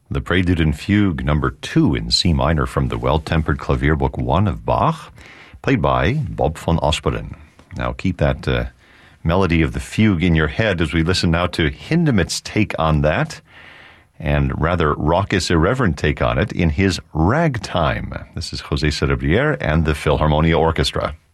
The Prelude and Fugue number 2 in C minor from the Well-Tempered Clavier Book 1 of Bach, played by Bob von Osperen. Now keep that melody of the fugue in your head as we listen now to Hindemith's take on that, and rather raucous, irreverent take on it in his Ragtime. This is José Cerebriere and the Philharmonia Orchestra.